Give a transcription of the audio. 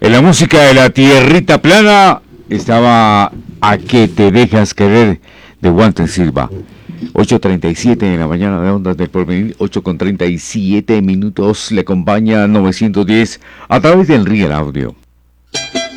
En la música de la tierrita plana estaba A que te dejas querer de Walter Silva. 8:37 en la mañana de Ondas del Porvenir, 8:37 minutos. Le acompaña 910 a través del Real Audio.